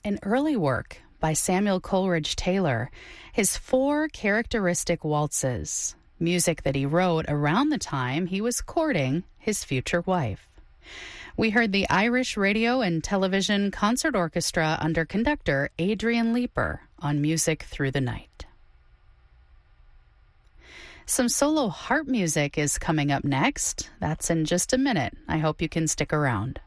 an early work by Samuel Coleridge Taylor, his 4 characteristic waltzes, music that he wrote around the time he was courting his future wife. We heard the Irish Radio and Television Concert Orchestra under conductor Adrian Leeper on Music Through the Night. Some solo harp music is coming up next. That's in just a minute. I hope you can stick around.